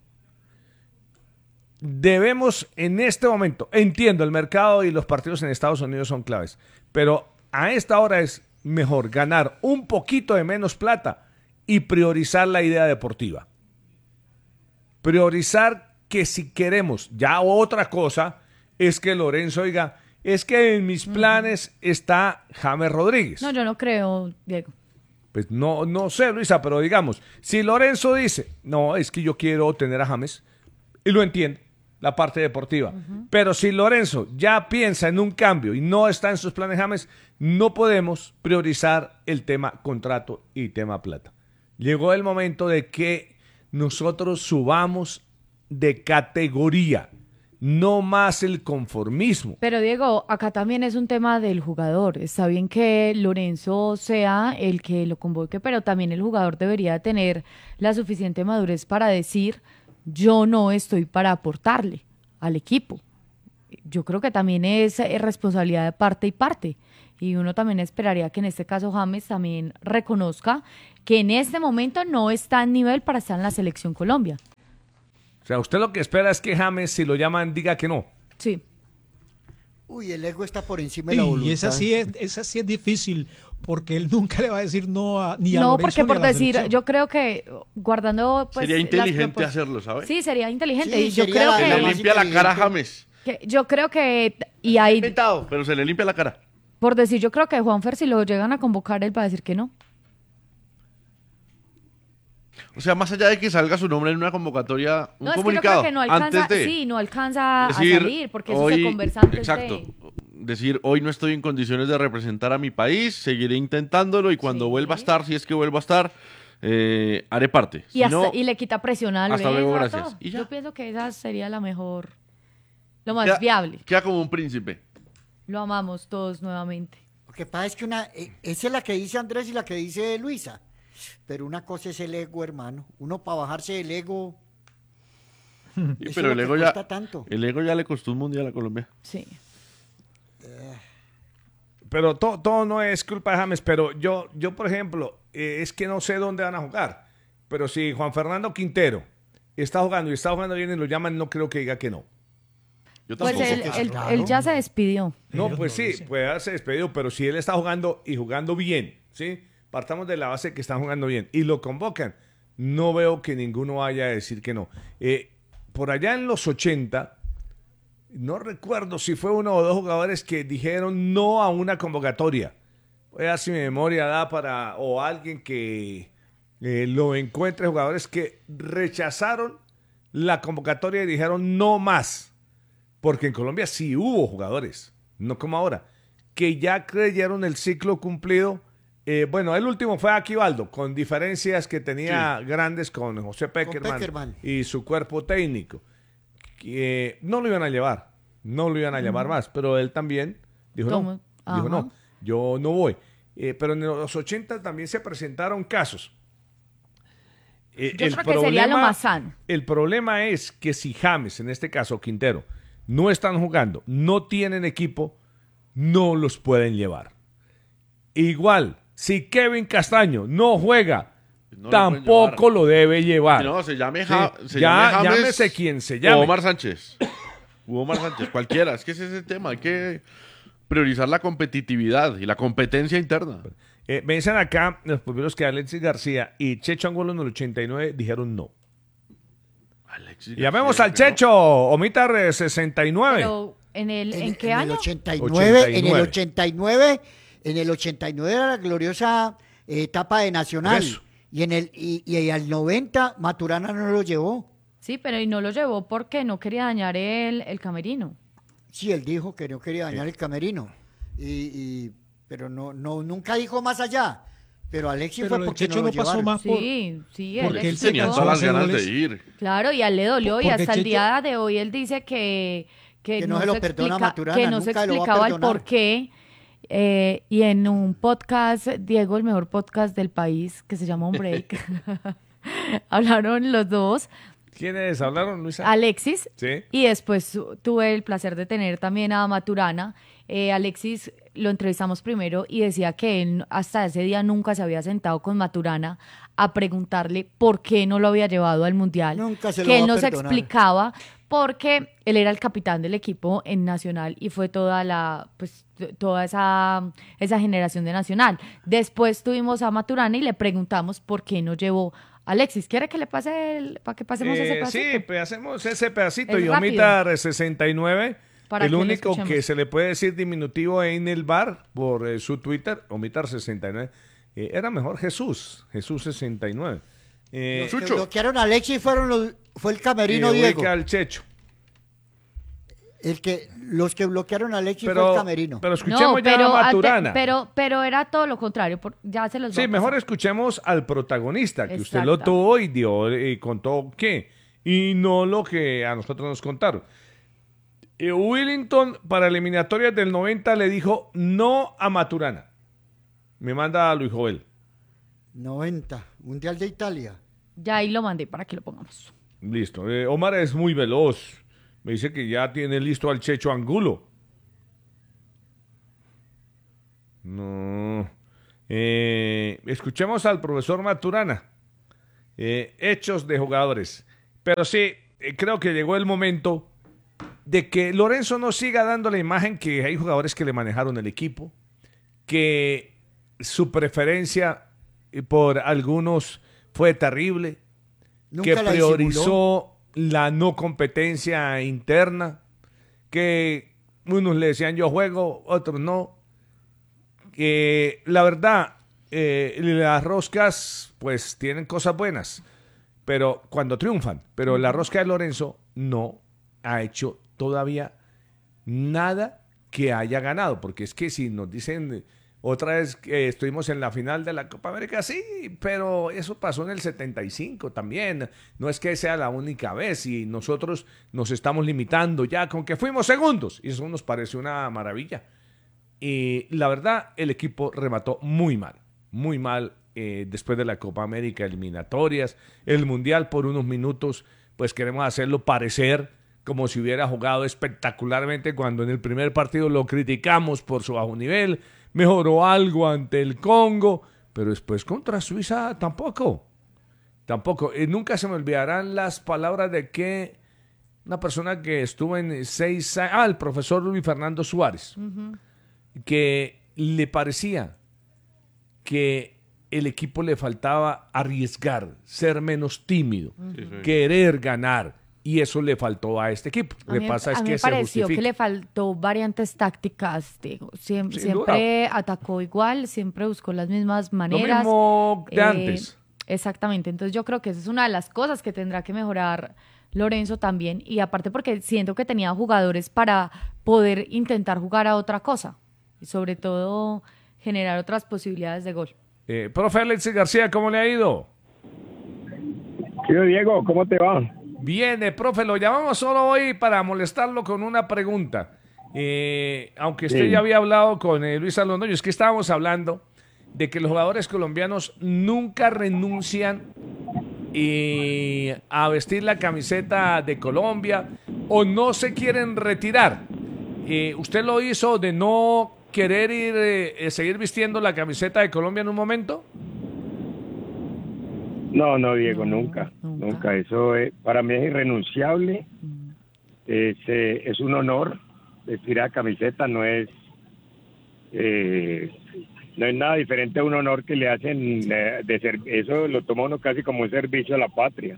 Debemos en este momento, entiendo, el mercado y los partidos en Estados Unidos son claves, pero a esta hora es mejor ganar un poquito de menos plata y priorizar la idea deportiva. Priorizar que si queremos, ya otra cosa, es que Lorenzo diga, es que en mis planes está James Rodríguez. No, yo no creo, Diego. Pues no, no sé, Luisa, pero digamos, si Lorenzo dice, no, es que yo quiero tener a James, y lo entiendo, la parte deportiva. Pero si Lorenzo ya piensa en un cambio y no está en sus planes James, no podemos priorizar el tema contrato y tema plata. Llegó el momento de que nosotros subamos de categoría, no más el conformismo. Pero Diego, acá también es un tema del jugador. Está bien que Lorenzo sea el que lo convoque, pero también el jugador debería tener la suficiente madurez para decir, yo no estoy para aportarle al equipo. Yo creo que también es eh, responsabilidad de parte y parte. Y uno también esperaría que en este caso James también reconozca que en este momento no está en nivel para estar en la selección Colombia. O sea, usted lo que espera es que James, si lo llaman, diga que no. Sí. Uy, el ego está por encima de la voluntad. Y esa sí es, esa sí es difícil, porque él nunca le va a decir no a, ni a No, Lorenzo porque ni por a la decir, selección. yo creo que guardando pues Sería las inteligente propos- hacerlo, ¿sabes? Sí, sería inteligente. Sí, y yo sería creo la- que, Se la le más limpia la cara a inteligente. James. que- yo creo que y ahí Inventado, pero se le limpia la cara. por decir, yo creo que Juanfer si lo llegan a convocar él va a decir que no. O sea, más allá de que salga su nombre en una convocatoria, un No, es que yo comunicado creo que no alcanza, antes de sí, no alcanza decir, a salir porque eso hoy- se conversa antes exacto, de. decir, hoy no estoy en condiciones de representar a mi país, seguiré intentándolo y cuando Sí. vuelva a estar, si es que vuelvo a estar, eh, haré parte. Y, Si hasta- no, y le quita presión a hasta Lorenzo, luego, a gracias. todo. Y ya. Yo pienso que esa sería la mejor, lo más queda, viable. queda como un príncipe. Lo amamos todos nuevamente. Lo que pasa es que una, eh, esa es la que dice Andrés y la que dice Luisa. Pero una cosa es el ego, hermano. Uno para bajarse del ego. Sí, eso pero es el lo que ego, ya, cuesta tanto. el ego ya le costó un mundial a Colombia. Sí. Pero to- todo no es culpa de James. Pero yo, yo por ejemplo, eh, es que no sé dónde van a jugar. Pero si Juan Fernando Quintero está jugando y está jugando bien y lo llaman, no creo que diga que no. Yo Pues tampoco. él, que él- claro. él ya se despidió. No, Ellos pues no sí, dicen. puede haberse despedido, pero si él está jugando y jugando bien, ¿sí? Partamos de la base que están jugando bien y lo convocan, no veo que ninguno vaya a decir que no. Eh, por allá en los ochenta, no recuerdo si fue uno o dos jugadores que dijeron no a una convocatoria. Voy a ver si mi memoria da para, o alguien que eh, lo encuentre, jugadores que rechazaron la convocatoria y dijeron no más. Porque en Colombia sí hubo jugadores, no como ahora, que ya creyeron el ciclo cumplido. Eh, bueno, el último fue Aquivaldo, con diferencias que tenía grandes con José Peckerman, Peckerman. y su cuerpo técnico. Que no lo iban a llevar, no lo iban a llevar más, pero él también dijo no, ¿Cómo? dijo Ajá. no, yo no voy. Eh, pero en los ochenta también se presentaron casos. Eh, Yo creo que sería lo más sano. El problema es que si James, en este caso Quintero, no están jugando, no tienen equipo, no los pueden llevar. Igual, si Kevin Castaño no juega, No lo tampoco pueden lo debe llevar. No, se llame, Sí, Ja- se ya, llame James llámese quien se o llame. Omar Sánchez. U Omar Sánchez, cualquiera. Es que ese es el tema. Hay que priorizar la competitividad y la competencia interna. Eh, me dicen acá los primeros que Alexis García y Checho Angulo en el ochenta y nueve dijeron no. Alexis Llamemos García, al ¿no? Checho, Omitar eh, sesenta y nueve. Pero en el, ¿en, qué en año? El ochenta y nueve, En el ochenta y nueve. ochenta y nueve, en el ochenta y nueve era la gloriosa eh, etapa de Nacional. Eso. Y en el y, y al noventa Maturana no lo llevó. Sí, pero y no lo llevó porque no quería dañar el, el camerino. Sí, él dijo que no quería dañar el camerino. Y, y- pero no, no, nunca dijo más allá. Pero Alexis Pero fue el porque Checho no lo no pasó llevaron. más por... Sí, sí, porque él él se Tenía cansó todas las de hacer ganas de goles. ir. Claro, y a él le dolió y Porque hasta el Checho- día de hoy él dice que, que, Que no se lo perdona a Maturana, que no se nunca lo va a explicaba el perdonar. por qué. eh, y en un podcast, Diego, el mejor podcast del país, que se llama Un Break, hablaron los dos, ¿Quiénes hablaron, Luisa? Alexis, Sí. y después tu- tuve el placer de tener también a Maturana. Eh, Alexis lo entrevistamos primero y decía que él hasta ese día nunca se había sentado con Maturana a preguntarle por qué no lo había llevado al Mundial. Nunca se lo que va él a no se perdonar. explicaba porque él era el capitán del equipo en Nacional y fue toda la pues t- toda esa esa generación de Nacional. Después tuvimos a Maturana y le preguntamos por qué no llevó a Alexis. ¿Quiere que le pase el, para que pasemos ese Eh, pedacito? sí, pues hacemos ese pedacito. Es Y rápido. Omitar sesenta y nueve, Para el que lo único escuchemos. que se le puede decir diminutivo en el bar por eh, su Twitter, Omitar sesenta y nueve. Eh, era mejor Jesús, Jesús sesenta y nueve. Eh, Los que bloquearon a Alexis fueron los, fue el camerino eh, Diego. ubica al Checho. El que, los que bloquearon a Alexis Pero- fue el camerino. pero escuchemos ya a ante- Maturana. pero, pero era todo lo contrario. por- ya se los Sí, voy a mejor pasar. escuchemos al protagonista, que usted lo Exacto. tuvo y dio y contó qué, y no lo que a nosotros nos contaron. Eh, Willington para eliminatorias del noventa le dijo no a Maturana. Me manda a Luis Joel. noventa, Mundial de Italia. Ya ahí lo mandé para que lo pongamos. Listo. Eh, Omar es muy veloz. Me dice que ya tiene listo al Checho Angulo. No. Eh, escuchemos al profesor Maturana. Eh, hechos de jugadores. Pero sí, eh, creo que llegó el momento de que Lorenzo no siga dando la imagen que hay jugadores que le manejaron el equipo, que su preferencia por algunos fue terrible, Nunca que la priorizó la no competencia interna, que unos le decían yo juego, otros no. Que la verdad, eh, las roscas pues tienen cosas buenas, pero cuando triunfan, pero la rosca de Lorenzo no ha hecho todavía nada que haya ganado, porque es que si nos dicen otra vez que estuvimos en la final de la Copa América, sí, pero eso pasó en el setenta y cinco también, no es que sea la única vez y nosotros nos estamos limitando ya con que fuimos segundos y eso nos parece una maravilla. Y la verdad, el equipo remató muy mal, muy mal eh, después de la Copa América, eliminatorias, el Mundial por unos minutos, pues queremos hacerlo parecer como si hubiera jugado espectacularmente cuando en el primer partido lo criticamos por su bajo nivel, mejoró algo ante el Congo, pero después contra Suiza tampoco, tampoco. Y nunca se me olvidarán las palabras de que una persona que estuvo en seis años, ah, el profesor Luis Fernando Suárez, uh-huh. que le parecía que el equipo le faltaba arriesgar, ser menos tímido, uh-huh. querer ganar. Y eso le faltó a este equipo. Lo que pasa es que me se pareció justifica. que le faltó variantes tácticas. Digo. Siem- Sin siempre duda. atacó igual, siempre buscó las mismas maneras. Lo mismo de eh, antes. Exactamente. Entonces yo creo que esa es una de las cosas que tendrá que mejorar Lorenzo también. Y aparte porque siento que tenía jugadores para poder intentar jugar a otra cosa. Y sobre todo generar otras posibilidades de gol. Eh, profe Alexis García, ¿cómo le ha ido? Tío Diego, ¿cómo te va? Bien, eh, profe, lo llamamos solo hoy para molestarlo con una pregunta. Eh, aunque usted Sí. ya había hablado con eh, Luis Alonso, es que estábamos hablando de que los jugadores colombianos nunca renuncian eh, a vestir la camiseta de Colombia o no se quieren retirar. Eh, ¿Usted lo hizo de no querer ir, eh, seguir vistiendo la camiseta de Colombia en un momento? No, no, Diego, nunca, nunca. Eso es, para mí es irrenunciable. Es, eh, es un honor vestir la camiseta, no es, eh, no es nada diferente a un honor que le hacen eh, de ser, eso lo toma uno casi como un servicio a la patria.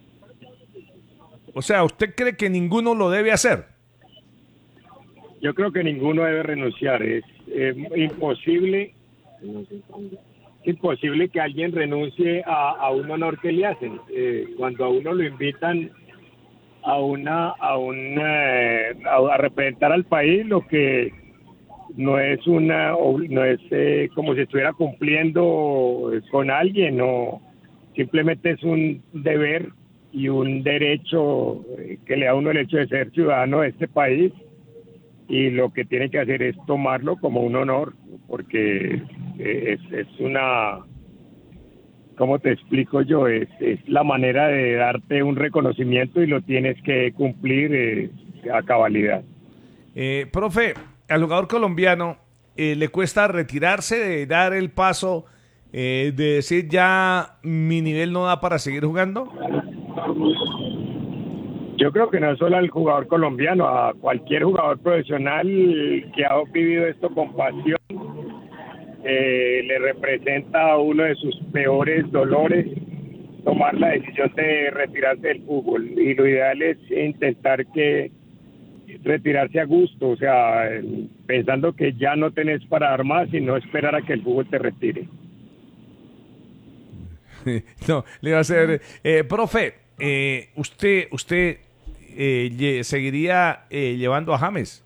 O sea, ¿usted cree que ninguno lo debe hacer? Yo creo que ninguno debe renunciar, es eh, imposible. imposible que alguien renuncie a, a un honor que le hacen. Eh, cuando a uno lo invitan a una a una a, a representar al país, lo que no es una no es eh, como si estuviera cumpliendo con alguien, no, simplemente es un deber y un derecho eh, que le da a uno el hecho de ser ciudadano de este país, y lo que tiene que hacer es tomarlo como un honor, porque es, es una, ¿cómo te explico yo? Es, es la manera de darte un reconocimiento y lo tienes que cumplir eh, a cabalidad. Eh, profe, al jugador colombiano eh, le cuesta retirarse, de dar el paso, eh, de decir ya mi nivel no da para seguir jugando. Yo creo que no es solo al jugador colombiano, a cualquier jugador profesional que ha vivido esto con pasión, eh, le representa a uno de sus peores dolores tomar la decisión de retirarse del fútbol, y lo ideal es intentar que retirarse a gusto, o sea, pensando que ya no tenés para dar más y no esperar a que el fútbol te retire. No, le iba a hacer, eh, profe, eh, usted, usted eh, lle- seguiría eh, llevando a James.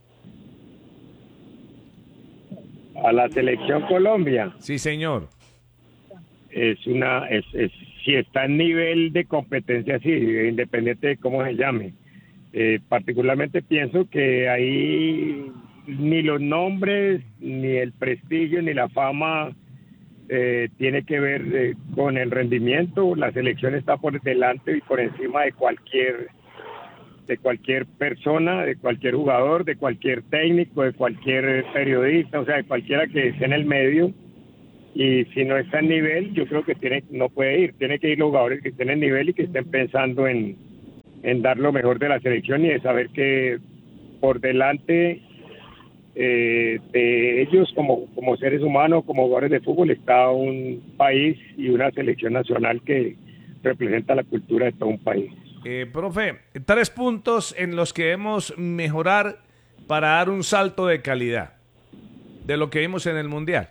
A la selección Colombia. Sí, señor. Es una, es, es, si está en nivel de competencia, sí, independiente de cómo se llame. Eh, particularmente pienso que ahí ni los nombres, ni el prestigio, ni la fama eh, tiene que ver eh, con el rendimiento. La selección está por delante y por encima de cualquier de cualquier persona, de cualquier jugador, de cualquier técnico, de cualquier periodista, o sea, de cualquiera que esté en el medio. Y si no está en nivel, yo creo que tiene, no puede ir. Tiene que ir los jugadores que estén en nivel y que estén pensando en, en dar lo mejor de la selección y de saber que por delante eh, de ellos como, como seres humanos, como jugadores de fútbol, está un país y una selección nacional que representa la cultura de todo un país. Eh, profe, tres puntos en los que debemos mejorar para dar un salto de calidad de lo que vimos en el Mundial.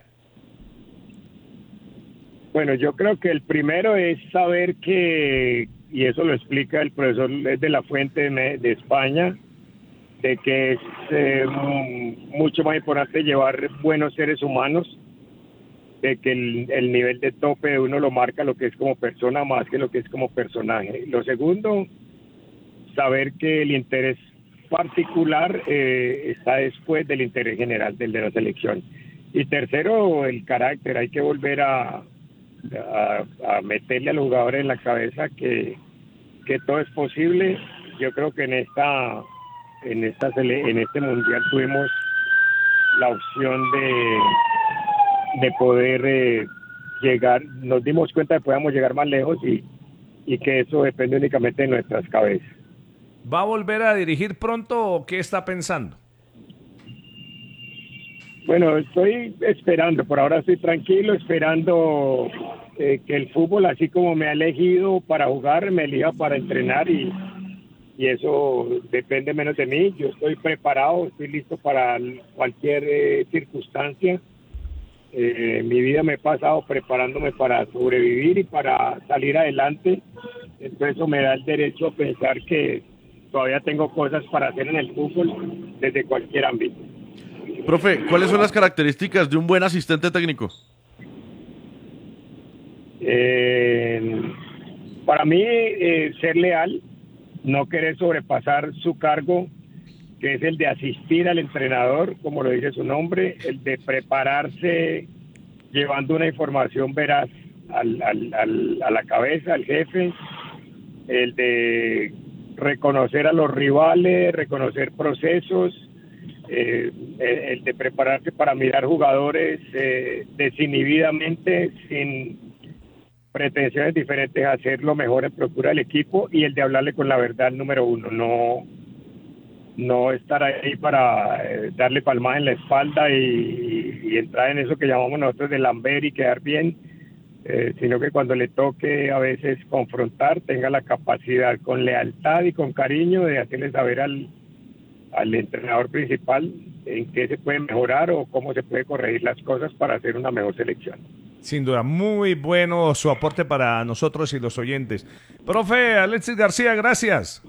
Bueno, yo creo que el primero es saber que, y eso lo explica el profesor de la Fuente de, de España, de que es eh, mucho más importante llevar buenos seres humanos, de que el, el nivel de tope de uno lo marca lo que es como persona más que lo que es como personaje. Lo segundo, saber que el interés particular eh, está después del interés general, del de la selección. Y tercero, el carácter. Hay que volver a, a, a meterle a los jugadores en la cabeza que, que todo es posible. Yo creo que en esta en esta en este mundial tuvimos la opción de de poder eh, llegar, nos dimos cuenta de que podíamos llegar más lejos y, y que eso depende únicamente de nuestras cabezas. ¿Va a volver a dirigir pronto o qué está pensando? Bueno, estoy esperando, por ahora estoy tranquilo, esperando eh, que el fútbol, así como me ha elegido para jugar, me elija para entrenar y, y eso depende menos de mí. Yo estoy preparado, estoy listo para cualquier eh, circunstancia. Eh, mi vida me he pasado preparándome para sobrevivir y para salir adelante, entonces eso me da el derecho a pensar que todavía tengo cosas para hacer en el fútbol desde cualquier ámbito. Profe, ¿cuáles son las características de un buen asistente técnico? Eh, para mí, eh, ser leal, no querer sobrepasar su cargo, que es el de asistir al entrenador, como lo dice su nombre, el de prepararse llevando una información veraz al, al, al, a la cabeza, al jefe, el de reconocer a los rivales, reconocer procesos, eh, el de prepararse para mirar jugadores eh, desinhibidamente, sin pretensiones diferentes, a hacer lo mejor en procura del equipo, y el de hablarle con la verdad número uno, no no estar ahí para eh, darle palmadas en la espalda y, y entrar en eso que llamamos nosotros de lamber y quedar bien, eh, sino que cuando le toque a veces confrontar, tenga la capacidad con lealtad y con cariño de hacerle saber al, al entrenador principal en qué se puede mejorar o cómo se puede corregir las cosas para hacer una mejor selección. Sin duda, muy bueno su aporte para nosotros y los oyentes. Profe Alexis García, gracias.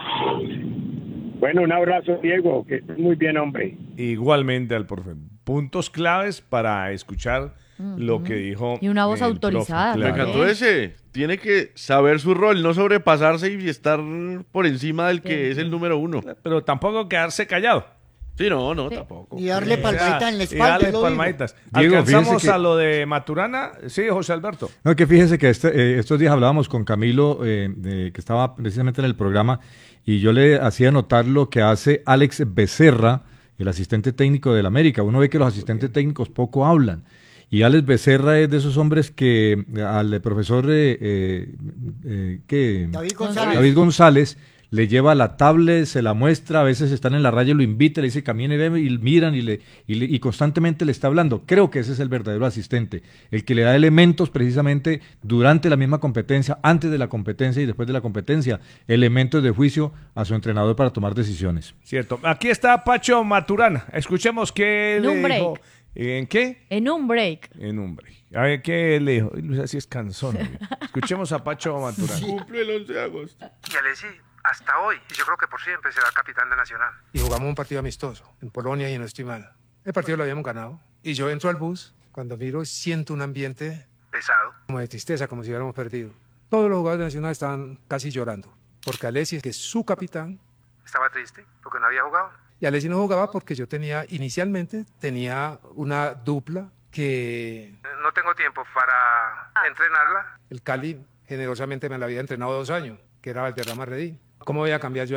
Bueno, un abrazo, Diego, que estés muy bien, hombre. Igualmente al profe. Puntos claves para escuchar uh-huh. lo que dijo. Y una voz autorizada. Profe, claro. Me encantó ese. Tiene que saber su rol, no sobrepasarse y estar por encima del que sí. es el número uno. Pero tampoco quedarse callado. Sí, no, no, sí. tampoco. Y darle palmaditas o sea, en la espalda. Y darle palmaditas. Diego, ¿alcanzamos que... a lo de Maturana? Sí, José Alberto. No, que fíjese que este, eh, estos días hablábamos con Camilo, eh, de, que estaba precisamente en el programa, y yo le hacía notar lo que hace Alex Becerra, el asistente técnico del América. Uno ve que los asistentes técnicos poco hablan. Y Alex Becerra es de esos hombres que al profesor eh, eh, eh, que, David González. David González le lleva la tablet, se la muestra, a veces están en la raya, lo invita, le dice camine y miran y, le, y, le, y constantemente le está hablando. Creo que ese es el verdadero asistente, el que le da elementos precisamente durante la misma competencia, antes de la competencia y después de la competencia, elementos de juicio a su entrenador para tomar decisiones. Cierto. Aquí está Pacho Maturana. Escuchemos qué en le un break. dijo. ¿En qué? En un break. En un break. A ver, ¿qué le dijo? Luis, así es cansón. Escuchemos a Pacho Maturana. Sí. Cumple el once de agosto. Y Alessi, hasta hoy, y yo creo que por siempre será capitán de Nacional. Y jugamos un partido amistoso en Polonia y no estoy mal. El partido lo habíamos ganado. Y yo entro al bus, cuando miro siento un ambiente pesado, como de tristeza, como si hubiéramos perdido. Todos los jugadores de Nacional estaban casi llorando, porque Alessi, que es su capitán, estaba triste porque no había jugado. Y Alessi no jugaba porque yo tenía, inicialmente, tenía una dupla que... No tengo tiempo para entrenarla. El Cali generosamente me la había entrenado dos años, que era Valderrama Redín. ¿Cómo voy a cambiar yo ahí?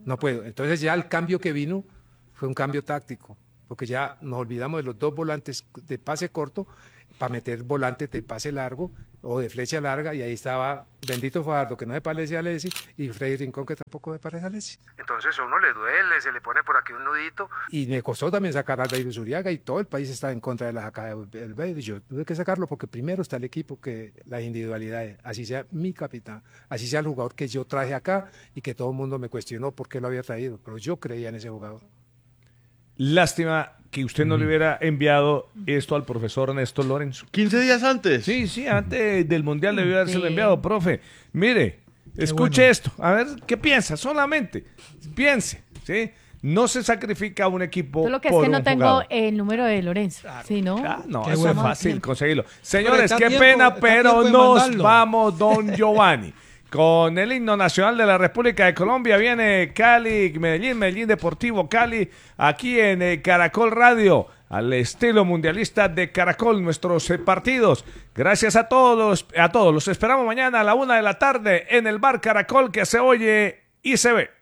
no puedo. Entonces ya el cambio que vino fue un cambio táctico, porque ya nos olvidamos de los dos volantes de pase corto para meter volantes de pase largo o de flecha larga, y ahí estaba Bendito Fajardo, que no se parece a Alessi, y Freddy Rincón, que tampoco se parece a Alessi. Entonces a uno le duele, se le pone por aquí un nudito. Y me costó también sacar a David Zuriaga, y todo el país estaba en contra de la sacada del Baby. Yo tuve que sacarlo porque primero está el equipo que las individualidades, así sea mi capitán, así sea el jugador que yo traje acá y que todo el mundo me cuestionó por qué lo había traído, pero yo creía en ese jugador. Lástima que usted no le hubiera enviado esto al profesor Néstor Lorenzo. ¿quince días antes? Sí, sí, antes del Mundial debió haberse enviado, profe. Mire, escuche esto, a ver qué piensa, solamente piense, ¿sí? No se sacrifica un equipo. Solo que por es que no un tengo jugador. el número de Lorenzo. ¿Sí, no? Ah, no, Qué eso bueno. es fácil conseguirlo. Pero Señores, está qué tiempo, pena, está pero tiempo de nos mandarlo. vamos, don Giovanni. Con el himno nacional de la República de Colombia viene Cali, Medellín, Medellín Deportivo Cali, aquí en eh, Caracol Radio, al estilo mundialista de Caracol, nuestros eh, partidos. Gracias a todos, a todos. Los esperamos mañana a la una de la tarde en el Bar Caracol, que se oye y se ve.